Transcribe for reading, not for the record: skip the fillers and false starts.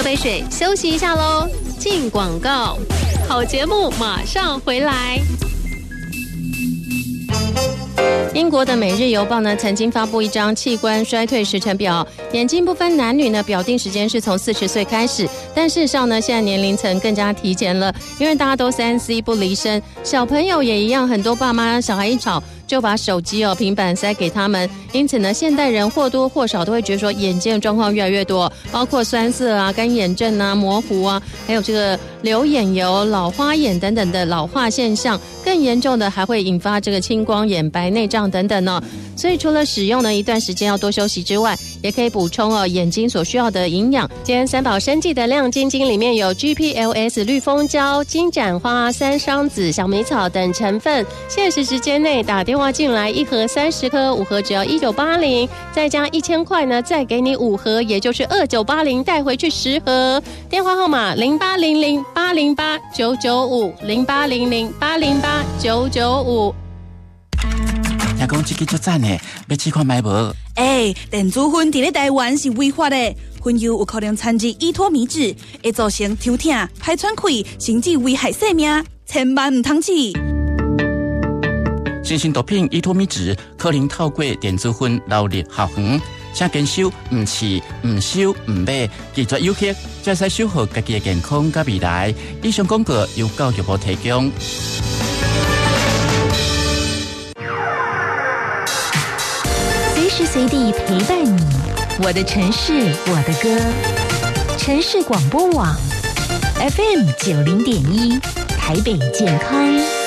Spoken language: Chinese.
杯水，休息一下喽。进广告，好节目马上回来。英国的《每日邮报》呢，曾经发布一张器官衰退时程表，眼睛不分男女呢，表定时间是从40岁开始，但事实上呢，现在年龄层更加提前了，因为大家都3C 不离身，小朋友也一样，很多爸妈小孩一吵就把手机平板塞给他们，因此呢，现代人或多或少都会觉得说眼睛的状况越来越多，包括酸涩啊、干眼症啊、模糊啊，还有这个流眼油、老花眼等等的老化现象，更严重的还会引发这个青光眼、白内障等等哦。所以除了使用呢一段时间要多休息之外，也可以补充眼睛所需要的营养。今天三宝生技的亮晶晶里面有 GPLS 绿蜂胶、金盏花、三商子、小米草等成分，限时时间内打电话进来，1盒30颗，5盒只要1980，再加1000块呢，再给你5盒，也就是2980，带回去10盒。电话号码0800808995，0800808995。 听讲这个足赞的，要试看买无？ 电子烟在台湾是违法的，烟油有可能掺入依托米脂，会造成抽痛、排喘气，甚至危害生命，千万唔通试。 新型毒品依托米脂可能透过电子烟流入校园，请坚守唔试、唔收、唔买，拒绝诱惑，才使守护家己的健康甲未来。以上广告由教育部提供。 随时随地陪伴你，我的城市，我的歌。城市广播网 FM90.1，台北健康。